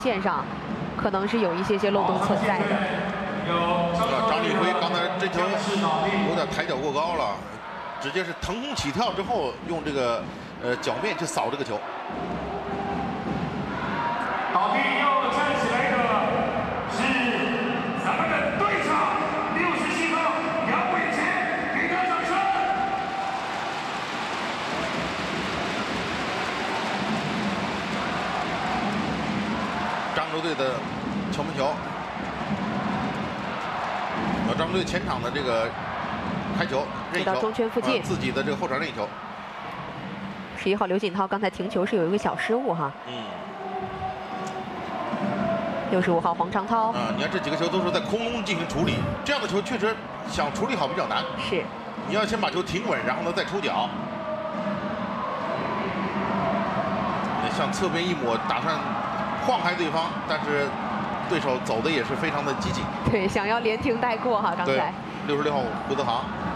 线上可能是有一些漏洞存在的。 张立辉刚才这球有点抬脚过高了，直接是腾空起跳之后用这个脚面去扫这个球。 倒地又站起来的是咱们的队长67号杨伟杰，给他掌声。 漳州队的球门球，漳州队前场的这个开球任意球， 到中圈附近， 自己的这个后场任意球。 11号刘锦涛刚才停球是有一个小失误哈。65号黄长涛。 你看这几个球都是在空中进行处理，这样的球确实想处理好比较难。 是。 你要先把球停稳，然后呢再出脚。向侧边一抹，打算晃开对方，但是对手走的也是非常的激进。 对，想要连停带过哈，刚才。 对，66号胡德航。